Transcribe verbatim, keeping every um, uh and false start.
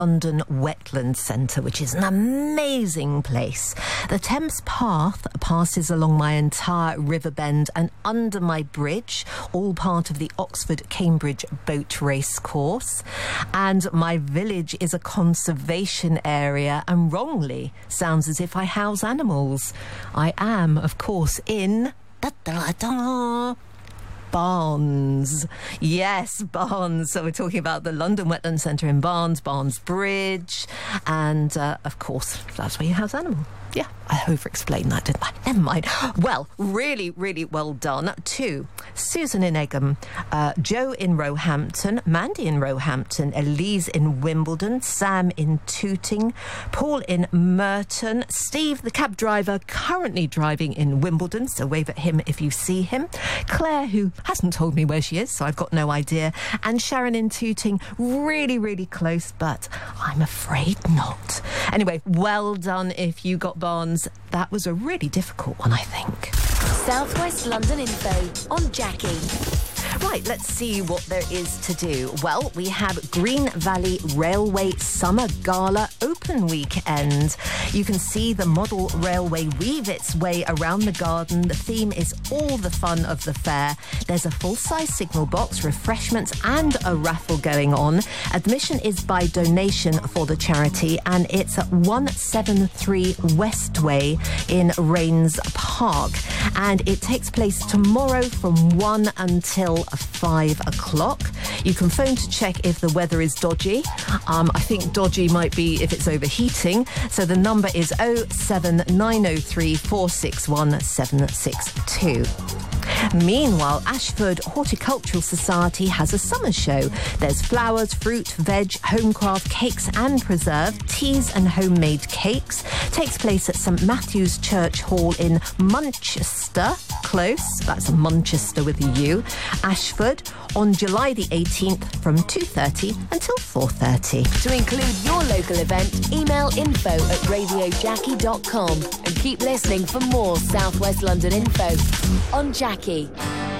London Wetland Centre, which is an amazing place. The Thames Path passes along my entire river bend and under my bridge, all part of the Oxford-Cambridge boat race course. And my village is a conservation area and wrongly sounds as if I house animals. I am, of course, in... Da, da, da, Barnes. Yes, Barnes. So we're talking about the London Wetland Centre in Barnes, Barnes Bridge. And, uh, of course, that's where you house animals. Yeah, I over-explained that, didn't I? Never mind. Well, really, really well done to Susan in Egham, uh, Joe in Roehampton, Mandy in Roehampton, Elise in Wimbledon, Sam in Tooting, Paul in Merton, Steve, the cab driver, currently driving in Wimbledon, so wave at him if you see him, Claire, who hasn't told me where she is, so I've got no idea, and Sharon in Tooting, really, really close, but I'm afraid not. Anyway, well done if you got Barnes. That was a really difficult one, I think. South West London Info on Jackie. Right, let's see what there is to do. Well, we have Green Valley Railway Summer Gala Open Weekend. You can see the model railway weave its way around the garden. The theme is all the fun of the fair. There's a full-size signal box, refreshments and a raffle going on. Admission is by donation for the charity and it's at one seventy-three Westway in Rains Park. And it takes place tomorrow from one until five o'clock. You can phone to check if the weather is dodgy. Um, I think dodgy might be if it's overheating. So the number is oh seven nine oh three four six one seven six two. Meanwhile, Ashford Horticultural Society has a summer show. There's flowers, fruit, veg, homecraft, cakes and preserved, teas and homemade cakes. Takes place at St Matthew's Church Hall in Manchester. Close, that's Manchester with a U. Ashford on July the eighteenth from two thirty until four thirty. To include your local event, email info at radio jackie dot com and keep listening for more South West London info on Jackie.